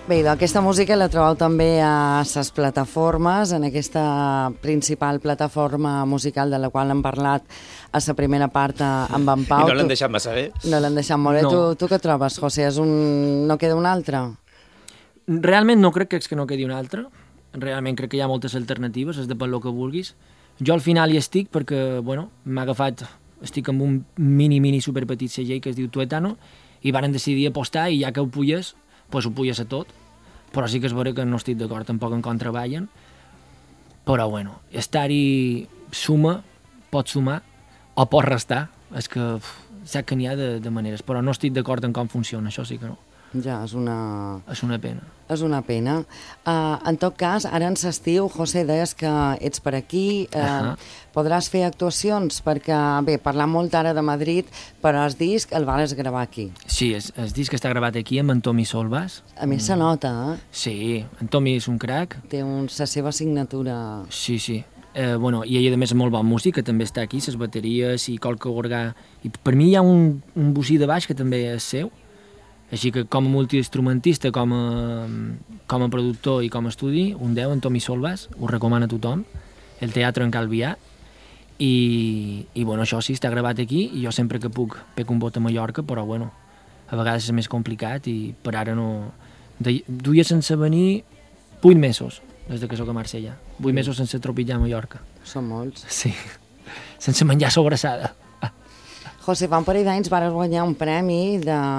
Bé, aquesta música la trobeu també a les plataformes, en aquesta principal plataforma musical de la qual hem parlat a la primera part amb en Pau. I no l'han deixat massa bé. No l'han deixat molt bé. No. Tu què trobes, José? No queda un altre? Realment no crec que no quedi un altre. Realment crec que hi ha moltes alternatives, has de per lo que vulguis. Jo al final hi estic perquè, bueno, m'ha agafat, estic amb un mini superpetit segell que es diu Tuetano i varen decidir apostar i ja que ho pulles, pues ho pulles a tot. Però sí que és vera que no estic d'acord tampoc en com treballen. Però, bueno, estar-hi suma, pot sumar o pot restar. És que saps que n'hi ha de maneres, però no estic d'acord en com funciona, això sí que no. Ja, és una... És una pena. És una pena. En tot cas, ara en l'estiu, José, deies que ets per aquí, podràs fer actuacions, perquè, bé, parlant molt ara de Madrid, però el disc el vas gravar aquí. Sí, el disc està gravat aquí amb en Tomi Solvas. A més, se nota, Sí, en Tomi és un crac. Té la seva signatura... Sí. Bueno, i ell, a més, és molt bon músic, que també està aquí, les bateries i qualque orgà. I per mi hi ha un bocí de baix que també és seu. Així que com a multiinstrumentista, com a productor i com a estudi, un 10 en Tomi Solvas, ho recomana a tothom, el Teatre en Calvià, i bueno, això sí, està gravat aquí, i jo sempre que puc pec un bot a Mallorca, però bueno, a vegades és més complicat i per ara no... Duia sense venir 8 mesos, des que soc a Marsella, 8 mesos sense tropillar a Mallorca. Són molts. Sí, sense menjar sobrassada. José, fa un parell d'anys vas guanyar un premi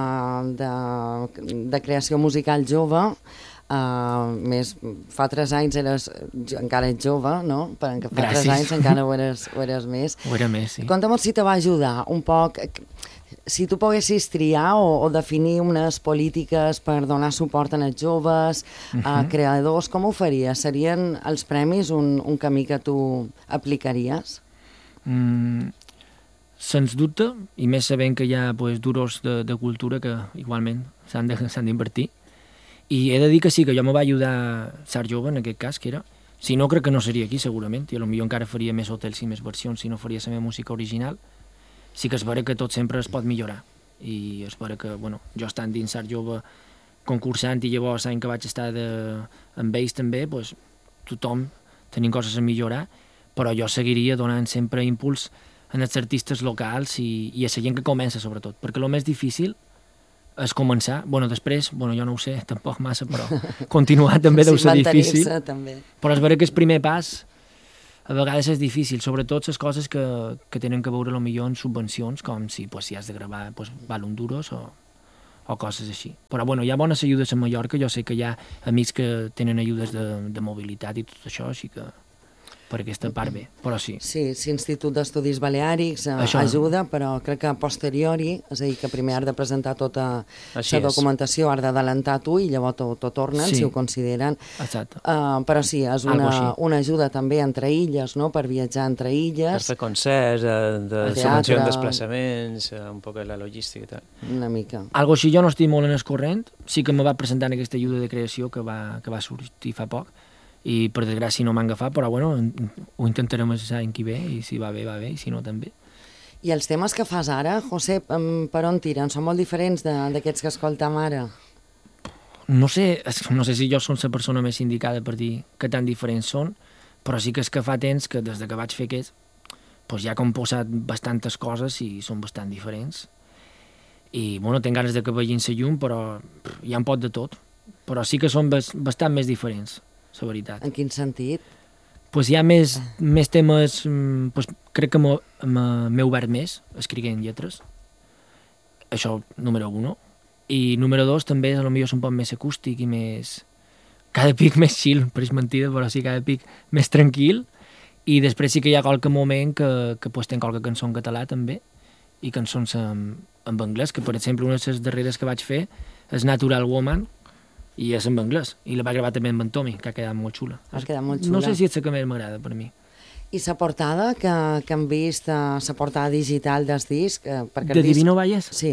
de creació musical jove. Fa 3 anys encara ets jove, no? Perquè fa 3 anys encara ho eres més. Ho era més, sí. Conta'm si te va ajudar un poc, si tu poguessis triar o definir unes polítiques per donar suport als joves, a creadors, com ho faries? Serien els premis un camí que tu aplicaries? Sens dubte, i més sabent que hi ha duros de cultura que igualment s'han d'invertir. I he de dir que sí, que jo me va ajudar ser jove, en aquest cas, que era. Si no, crec que no seria aquí, segurament, i potser encara faria més hotels i més versions si no faria la meva música original. Sí que és vera que tot sempre es pot millorar. I és vera que, bueno, jo estant dins ser jove concursant i llavors l'any que vaig estar amb ells també, doncs, tothom tenim coses a millorar, però jo seguiria donant sempre impuls en els artistes locals i a la gent que comença, sobretot, perquè el més difícil és començar. Bueno, després, jo no ho sé, tampoc massa, però continuar també deu ser difícil. També. Però és vera que el primer pas a vegades és difícil, sobretot les coses que tenen que veure potser en subvencions, com si has de gravar Balon Duros o coses així. Però hi ha bones ajudes a Mallorca, jo sé que hi ha amics que tenen ajudes de mobilitat i tot això, així que per aquesta part bé, però sí. Sí, l'Institut d'Estudis Baleàrics ajuda, però crec que a posteriori, és a dir, que primer has de presentar tota la documentació, has d'adelantar tu i llavors t'ho tornen, si ho consideren. Exacte. Però sí, és una ajuda també entre illes, no?, per viatjar entre illes. Per fer concerts, de subvenció en desplaçaments, un poc la logística i tal. Una mica. Algo així jo no estic molt en el corrent, sí que me va presentar aquesta ajuda de creació que va sortir fa poc, i per desgràcia no m'han agafat, però ho intentarem l'any que ve, i si va bé, i si no també. I els temes que fas ara, José, per on tiren? Són molt diferents d'aquests que escoltam ara? No sé si jo soc la persona més indicada per dir que tan diferents són, però sí que és que fa temps que des que vaig fer aquest, ja he composat bastantes coses i són bastant diferents. I, tinc ganes de que vegin la llum, però hi ha un pot de tot. Però sí que són bastant més diferents, la veritat. En quin sentit? Hi ha més temes, crec que m'he obert més escrivint lletres. Això, número 1. I número 2 també, potser és un poc més acústic i més... cada pic més chill, pareix mentida, però sí, cada pic més tranquil. I després sí que hi ha qualque moment que tenc qualque cançó en català també, i cançons en anglès, que per exemple una de les darreres que vaig fer és Natural Woman, i és en anglès, i la va gravar també amb en Tomi, que ha quedat molt xula. Ha quedat molt xula. No sé si és la que més m'agrada per mi. I la portada que hem vist, la portada digital del disc... De Divino Valles? Sí.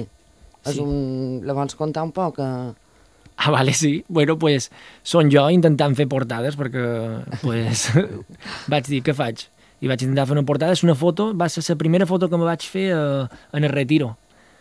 La vols contar un poc? Vale, sí. Són jo intentant fer portades, perquè vaig dir, què faig? I vaig intentar fer una portada, és una foto, va ser la primera foto que me vaig fer en el Retiro.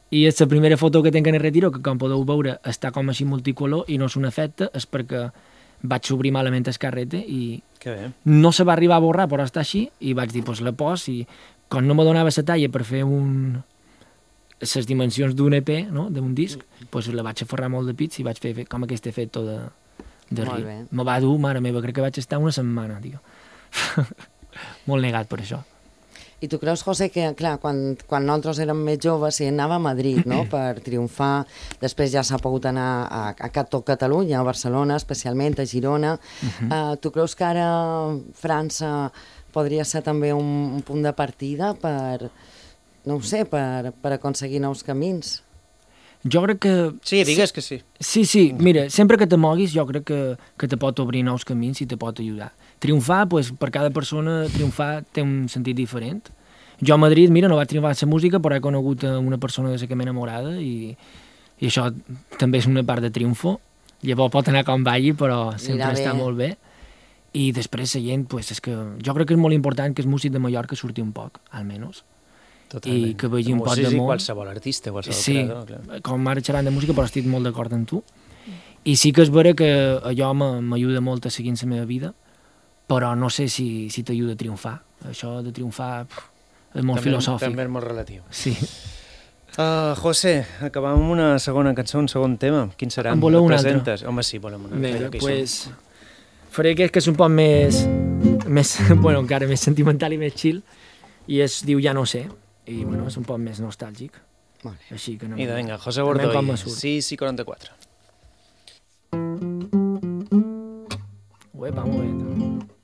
I és la primera foto que tinc en el retiro, que com podeu veure està com així multicolor i no és un efecte, és perquè vaig obrir malament el carrete i no se va arribar a borrar, però està així, i vaig dir, pues la pos, i quan no me donava la talla per fer les dimensions d'un EP, no? d'un disc, pues la vaig aferrar molt de pits i vaig fer com aquest efecte de riu. Me va dur, mare meva, crec que vaig estar una setmana, tio. Molt negat per això. I tu creus, José, que clar, quan nosaltres érem més joves i anava a Madrid, no?, per triomfar, després ja s'ha pogut anar a tot Catalunya, a Barcelona especialment, a Girona. Tu creus que ara França podria ser també un punt de partida per, no ho sé, per aconseguir nous camins? Jo crec que... Sí, digues que sí. Sí, mira, sempre que te moguis jo crec que te pot obrir nous camins i te pot ajudar. Triomfar, pues, per cada persona, triomfar té un sentit diferent. Jo a Madrid, mira, no vaig triomfar en la música, però he conegut una persona de la que m'he enamorada i això també és una part de triomfo. Llavors pot anar com balli, però sempre està molt bé. I després la gent, pues, és que jo crec que és molt important que el músic de Mallorca surti un poc, almenys. Totalment. I que vegi un pot de món. Qualsevol artista, qualsevol creador. Sí, com ara xerrant de música, però estic molt d'acord amb tu. I sí que és vera que allò m'ajuda molt a seguir la meva vida, però no sé si t'ajuda a triomfar. Això de triomfar és molt filosòfic. També és molt relatiu. Sí. José, acabam amb una segona cançó, un segon tema. Quin serà? En voleu un altre? Home, sí, volem un altre. Bé, pues, faré aquest que és un poc més bueno, encara més sentimental i més chill, i es diu Ja no sé, i bueno, és un poc més nostàlgic. Així que no. I vinga, José Bordoi, 6:44. Uepa, un moment.